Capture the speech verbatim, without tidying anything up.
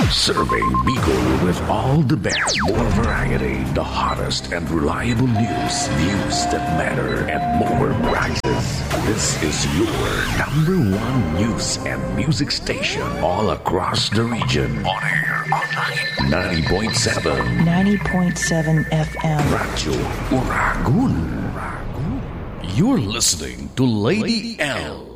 Serving Bicol with all the best, more variety, the hottest and reliable news, news that matter, and more prizes. This is your number one news and music station all across the region. On air, online, ninety point seven. ninety point seven F M. Radyo Uragun. You're listening to Lady L.